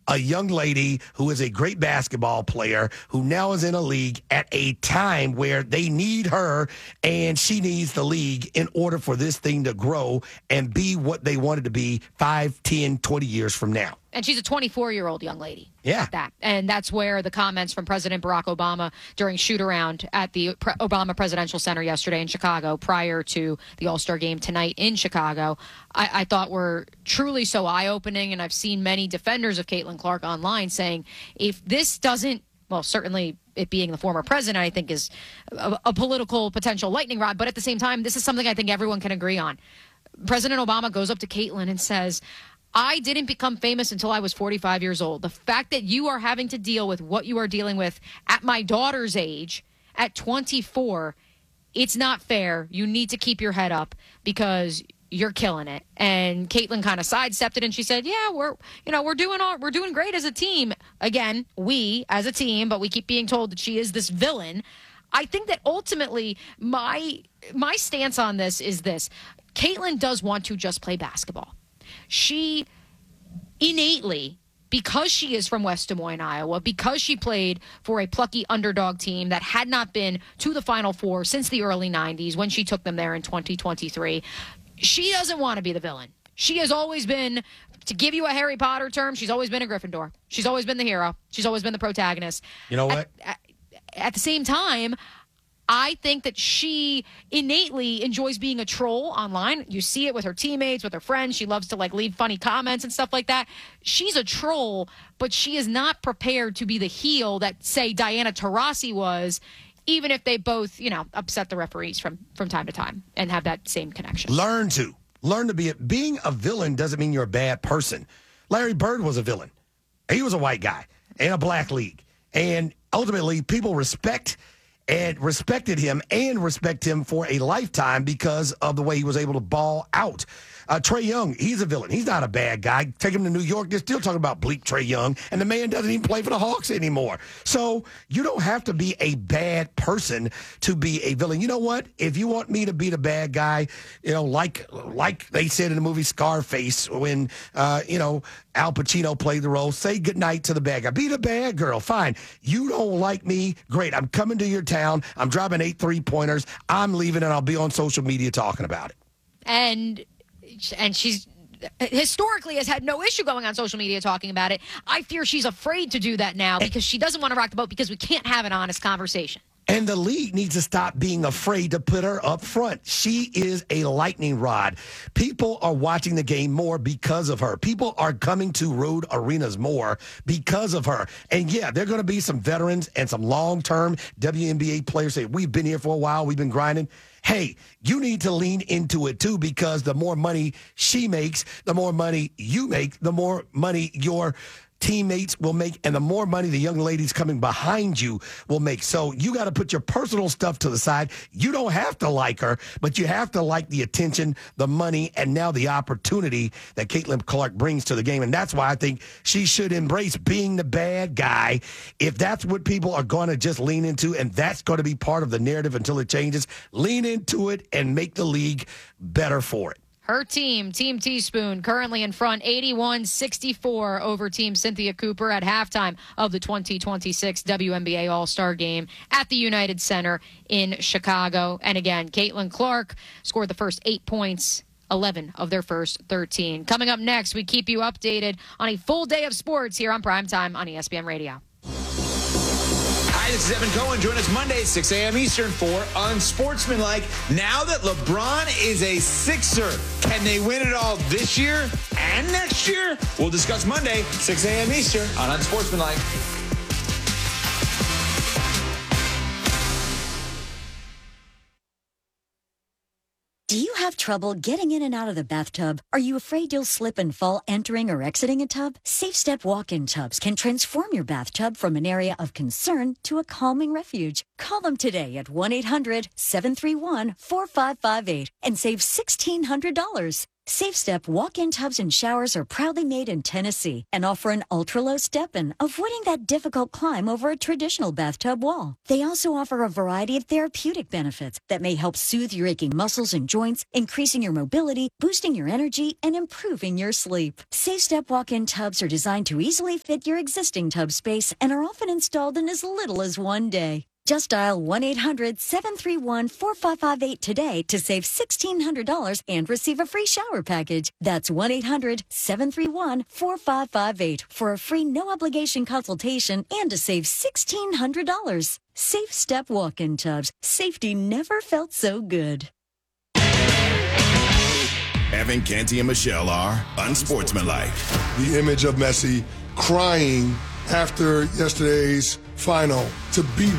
a young lady who is a great basketball player who now is in a league at a time where they need her and she needs the league in order for this thing to grow and be what they want it to be 5, 10, 20 years from now. And she's a 24-year-old young lady. Yeah. And that's where the comments from President Barack Obama during shoot-around at the Obama Presidential Center yesterday in Chicago prior to the All-Star game tonight in Chicago, I thought were truly so eye-opening. And I've seen many defenders of Caitlin Clark online saying if this doesn't, well, certainly it being the former president, I think is a political potential lightning rod. But at the same time, this is something I think everyone can agree on. President Obama goes up to Caitlin and says, I didn't become famous until I was 45 years old. The fact that you are having to deal with what you are dealing with at my daughter's age, at 24, it's not fair. You need to keep your head up because you're killing it. And Caitlin kind of sidestepped it and she said, yeah, we're doing great as a team. Again, we as a team, but we keep being told that she is this villain. I think that ultimately my stance on this is this. Caitlin does want to just play basketball. She innately, because she is from West Des Moines, Iowa, because she played for a plucky underdog team that had not been to the Final Four since the early 90s when she took them there in 2023, she doesn't want to be the villain. She has always been, to give you a Harry Potter term, she's always been a Gryffindor. She's always been the hero. She's always been the protagonist. You know what? At the same time, I think that she innately enjoys being a troll online. You see it with her teammates, with her friends. She loves to leave funny comments and stuff like that. She's a troll, but she is not prepared to be the heel that, say, Diana Taurasi was, even if they both, upset the referees from time to time and have that same connection. Learn to be being a villain doesn't mean you're a bad person. Larry Bird was a villain. He was a white guy in a black league. And ultimately, people respected him and respect him for a lifetime because of the way he was able to ball out. Trae Young, he's a villain. He's not a bad guy. Take him to New York, they're still talking about bleep Trae Young, and the man doesn't even play for the Hawks anymore. So you don't have to be a bad person to be a villain. You know what? If you want me to be the bad guy, like they said in the movie Scarface when, Al Pacino played the role, say goodnight to the bad guy. Be the bad girl. Fine. You don't like me? Great. I'm coming to your town. I'm driving 8 3-pointers. I'm leaving, and I'll be on social media talking about it. And she's historically has had no issue going on social media talking about it. I fear she's afraid to do that now because she doesn't want to rock the boat because we can't have an honest conversation. And the league needs to stop being afraid to put her up front. She is a lightning rod. People are watching the game more because of her. People are coming to road arenas more because of her. And, yeah, there are going to be some veterans and some long-term WNBA players say, we've been here for a while, we've been grinding. Hey, you need to lean into it, too, because the more money she makes, the more money you make, the more money your teammates will make, and the more money the young ladies coming behind you will make. So you got to put your personal stuff to the side. You don't have to like her, but you have to like the attention, the money, and now the opportunity that Caitlin Clark brings to the game. And that's why I think she should embrace being the bad guy. If that's what people are going to just lean into, and that's going to be part of the narrative until it changes, lean into it and make the league better for it. Her team, Team Teaspoon, currently in front 81-64 over Team Cynthia Cooper at halftime of the 2026 WNBA All-Star Game at the United Center in Chicago. And again, Caitlin Clark scored the first 8 points, 11 of their first 13. Coming up next, we keep you updated on a full day of sports here on Primetime on ESPN Radio. Hi, this is Evan Cohen. Join us Monday, 6 a.m. Eastern for Unsportsmanlike. Now that LeBron is a Sixer, can they win it all this year and next year? We'll discuss Monday, 6 a.m. Eastern on Unsportsmanlike. Do you have trouble getting in and out of the bathtub? Are you afraid you'll slip and fall entering or exiting a tub? Safe Step walk-in tubs can transform your bathtub from an area of concern to a calming refuge. Call them today at 1-800-731-4558 and save $1,600. Safe Step walk-in tubs and showers are proudly made in Tennessee and offer an ultra-low step-in, avoiding that difficult climb over a traditional bathtub wall. They also offer a variety of therapeutic benefits that may help soothe your aching muscles and joints, increasing your mobility, boosting your energy, and improving your sleep. Safe Step walk-in tubs are designed to easily fit your existing tub space and are often installed in as little as 1 day. Just dial 1-800-731-4558 today to save $1,600 and receive a free shower package. That's 1-800-731-4558 for a free no-obligation consultation and to save $1,600. Safe Step walk-in tubs. Safety never felt so good. Evan, Canty, and Michelle are unsportsmanlike. The image of Messi crying after yesterday's final to be